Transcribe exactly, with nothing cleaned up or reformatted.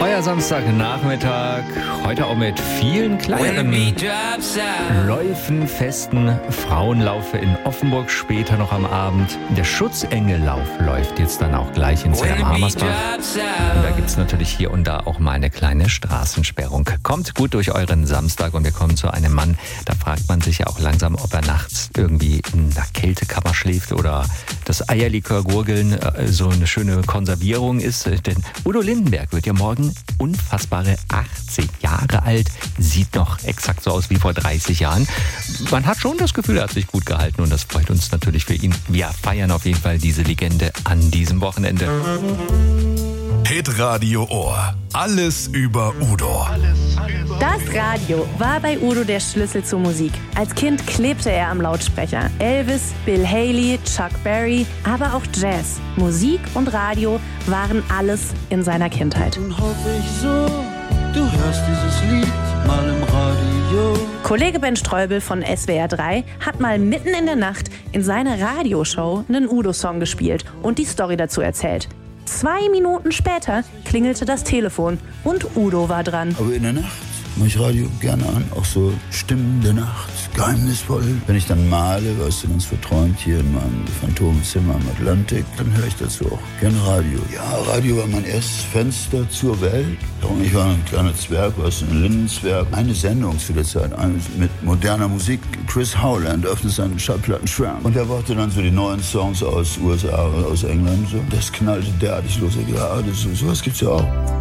Euer Samstagnachmittag, heute auch mit vielen kleineren Läufen, Festen, Frauenlaufe in Offenburg, später noch am Abend. Der Schutzengellauf läuft jetzt dann auch gleich ins Herr-Mamersbach. Und da gibt es natürlich hier und da auch mal eine kleine Straßensperrung. Kommt gut durch euren Samstag und wir kommen zu einem Mann, da fragt man sich ja auch langsam, ob er nachts irgendwie in der Kältekammer schläft oder das Eierlikör-Gurgeln so eine schöne Konservierung ist. Denn Udo Lindenberg wird ja morgen unfassbare achtzig Jahre alt, sieht noch exakt so aus wie vor dreißig Jahren. Man hat schon das Gefühl, er hat sich gut gehalten und das freut uns natürlich für ihn. Wir feiern auf jeden Fall diese Legende an diesem Wochenende. Hitradio Ohr. Alles über Udo. Das Radio war bei Udo der Schlüssel zur Musik. Als Kind klebte er am Lautsprecher. Elvis, Bill Haley, Chuck Berry, aber auch Jazz. Musik und Radio waren alles in seiner Kindheit. Nun hoffe ich so, du hörst dieses Lied mal im Radio. Kollege Ben Streubel von S W R drei hat mal mitten in der Nacht in seiner Radioshow einen Udo-Song gespielt und die Story dazu erzählt. Zwei Minuten später klingelte das Telefon und Udo war dran. Aber in der Nacht mache ich Radio gerne an, auch so Stimmen der Nacht, geheimnisvoll. Wenn ich dann male, weißt du, ganz verträumt hier in meinem Phantomzimmer im Atlantik, dann höre ich dazu auch gerne Radio. Ja, Radio war mein erstes Fenster zur Welt. Ich war ein kleiner Zwerg, weißt du, ein Lindenzwerg. Eine Sendung zu der Zeit, eine mit moderner Musik. Chris Howland öffnet seinen Schallplattenschrank. Und er brachte dann so die neuen Songs aus U S A, aus England. So. Das knallte derartig los. Ja, das, sowas gibt's ja auch.